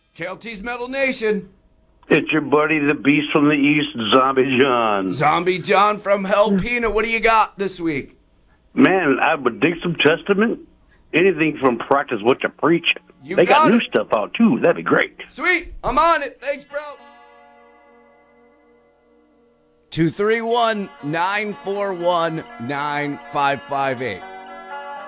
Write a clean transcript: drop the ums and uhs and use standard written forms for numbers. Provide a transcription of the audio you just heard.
KLT's Metal Nation. It's your buddy, the Beast from the East, Zombie John. Zombie John from Hell Peanut. What do you got this week? Man, I would dig some Testament. Anything from Practice What You Preach. You they got got new it. stuff out, too. That'd be great. Sweet. I'm on it. Thanks, bro. 231-941-9558.